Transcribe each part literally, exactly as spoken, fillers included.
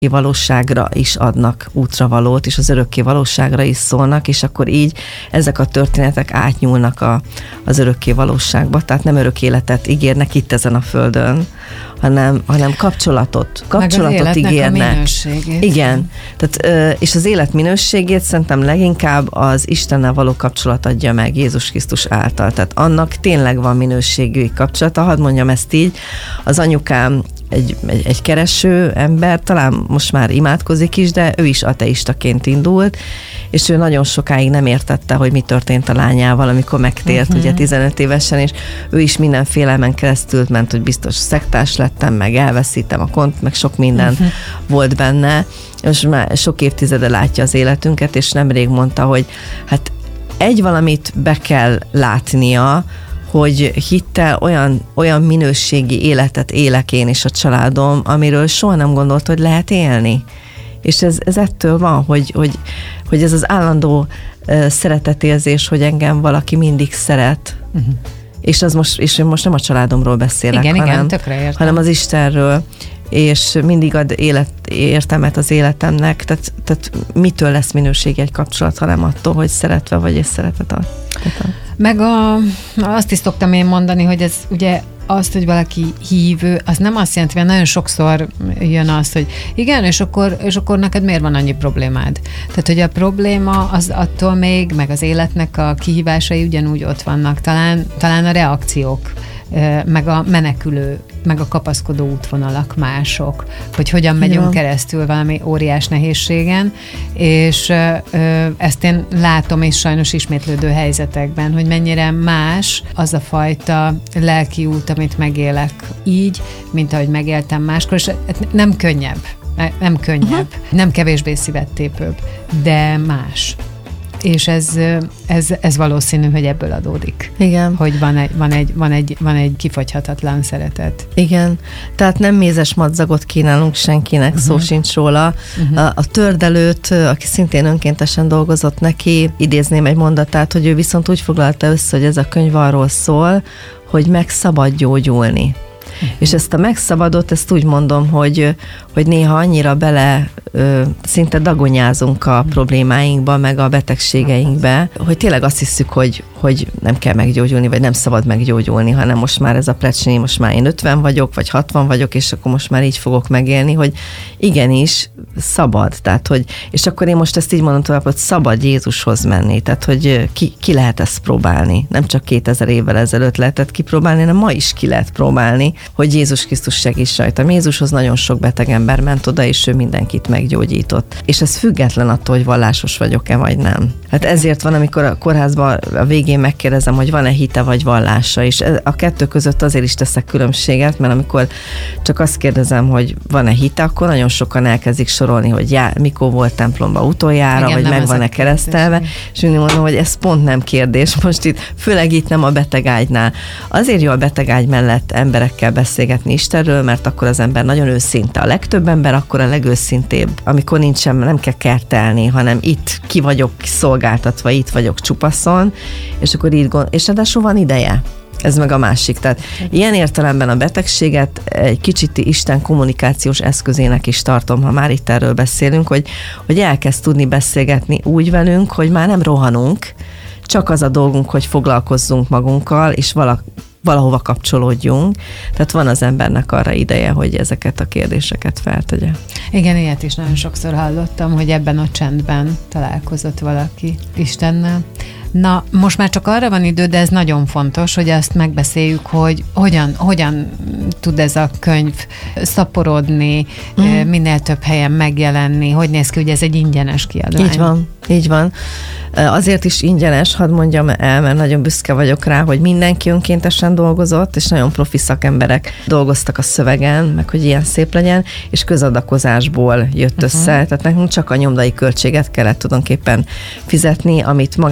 valóságra is adnak útravalót, és az örökké valóságra is szólnak, és akkor így ezek a történetek átnyúlnak a, az örökké valóságba, tehát nem örök életet ígérnek itt ezen a földön, hanem, hanem kapcsolatot, kapcsolatot ígérnek. Igen, tehát, és az élet minőségét szerintem leginkább az Istennel való kapcsolat adja meg Jézus Krisztus által, tehát annak tényleg van minőségű kapcsolata, hadd mondjam ezt így, az anyukám Egy, egy, egy kereső ember, talán most már imádkozik is, de ő is ateistaként indult, és ő nagyon sokáig nem értette, hogy mi történt a lányával, amikor megtért, uh-huh. ugye tizenöt évesen, és ő is mindenfélemen keresztül ment, hogy biztos szektás lettem, meg elveszítem a kont, meg sok minden uh-huh. volt benne, és már sok évtizede látja az életünket, és nemrég mondta, hogy hát egy valamit be kell látnia, hogy hittel olyan, olyan minőségi életet élek én és a családom, amiről soha nem gondolt, hogy lehet élni. És ez, ez ettől van, hogy, hogy, hogy ez az állandó uh, szeretetérzés, hogy engem valaki mindig szeret. Uh-huh. És, az most, és én most nem a családomról beszélek, igen, hanem, igen, tökre értem. hanem az Istenről, és mindig ad élet, értelmet az életemnek, tehát, tehát mitől lesz minőség egy kapcsolat, hanem attól, hogy szeretve vagy, és szeretet ad. Meg a, azt is szoktam én mondani, hogy ez ugye azt, hogy valaki hívő, az nem azt jelenti, mert nagyon sokszor jön az, hogy igen, és akkor, és akkor neked miért van annyi problémád? Tehát, hogy a probléma az attól még, meg az életnek a kihívásai ugyanúgy ott vannak. Talán, talán a reakciók, meg a menekülő, meg a kapaszkodó útvonalak mások, hogy hogyan megyünk ja. keresztül valami óriás nehézségen, és ö, ezt én látom és sajnos ismétlődő helyzetekben, hogy mennyire más az a fajta lelki út, amit megélek így, mint ahogy megéltem máskor, és nem könnyebb, nem könnyebb, uh-huh. nem kevésbé szívettépőbb, de más. És ez, ez, ez valószínű, hogy ebből adódik. Igen. Hogy van egy, van egy, van egy, van egy kifogyhatatlan szeretet. Igen. Tehát nem mézes madzagot kínálunk senkinek, uh-huh. szó sincs róla. Uh-huh. A, a tördelőt, aki szintén önkéntesen dolgozott neki, idézném egy mondatát, hogy ő viszont úgy foglalta össze, hogy ez a könyv arról szól, hogy meg szabad gyógyulni. Uh-huh. És ezt a megszabadott, ezt úgy mondom, hogy, hogy néha annyira bele ö, szinte dagonyázunk a uh-huh. problémáinkba, meg a betegségeinkbe, hogy tényleg azt hiszük, hogy, hogy nem kell meggyógyulni, vagy nem szabad meggyógyulni, hanem most már ez a plecsni, most már én ötven vagyok, vagy hatvan vagyok, és akkor most már így fogok megélni, hogy igenis szabad. Tehát, hogy, és akkor én most ezt így mondom tovább, hogy szabad Jézushoz menni. Tehát, hogy ki, ki lehet ezt próbálni. Nem csak kétezer évvel ezelőtt lehetett kipróbálni, hanem ma is ki lehet próbálni, hogy Jézus Krisztus segíts rajta. Jézushoz nagyon sok beteg ember ment oda, és ő mindenkit meggyógyított. És ez független attól, hogy vallásos vagyok-e, vagy nem. Hát ezért van, amikor a kórházban a végén megkérdezem, hogy van-e hite, vagy vallása, és a kettő között azért is teszek különbséget, mert amikor csak azt kérdezem, hogy van-e hite, akkor nagyon sokan elkezdik sorolni, hogy já, mikor volt templomba utoljára, igen, vagy meg van-e keresztelve, kérdés. És én mondom, hogy ez pont nem kérdés. Most itt, főleg itt nem a betegágynál. Azért jó a betegágy mellett emberekkel beszélgetni Istenről, mert akkor az ember nagyon őszinte. A legtöbb ember akkor a legőszintébb, amikor nincsen, nem kell kertelni, hanem itt ki vagyok szolgáltatva, itt vagyok csupaszon, és akkor így gond, és ráadásul van ideje. Ez meg a másik. Tehát ilyen értelemben a betegséget egy kicsit Isten kommunikációs eszközének is tartom, ha már itt erről beszélünk, hogy, hogy elkezd tudni beszélgetni úgy velünk, hogy már nem rohanunk, csak az a dolgunk, hogy foglalkozzunk magunkkal, és vala, valahova kapcsolódjunk. Tehát van az embernek arra ideje, hogy ezeket a kérdéseket feltegye. Igen, ilyet is nagyon sokszor hallottam, hogy ebben a csendben találkozott valaki Istennel. Na, most már csak arra van idő, de ez nagyon fontos, hogy ezt megbeszéljük, hogy hogyan, hogyan tud ez a könyv szaporodni, mm. minél több helyen megjelenni, hogy néz ki, hogy ez egy ingyenes kiadvány. Így van, így van. Azért is ingyenes, hadd mondjam el, mert nagyon büszke vagyok rá, hogy mindenki önkéntesen dolgozott, és nagyon profi szakemberek dolgoztak a szövegen, meg hogy ilyen szép legyen, és közadakozásból jött uh-huh. össze, tehát nekünk csak a nyomdai költséget kellett tulajdonképpen fizetni, amit magánszemély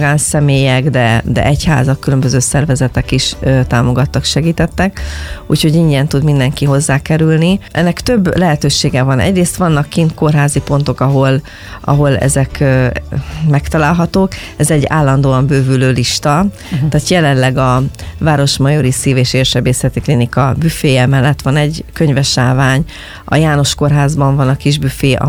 személyek, de, de egyházak, különböző szervezetek is ö, támogattak, segítettek, úgyhogy ingyen tud mindenki hozzákerülni. Ennek több lehetősége van. Egyrészt vannak kint kórházi pontok, ahol, ahol ezek ö, megtalálhatók. Ez egy állandóan bővülő lista, uh-huh. tehát jelenleg a Városmajori Szív- és Érsebészeti Klinika büféje mellett van egy könyvesávány, a János Kórházban van a kis büfé,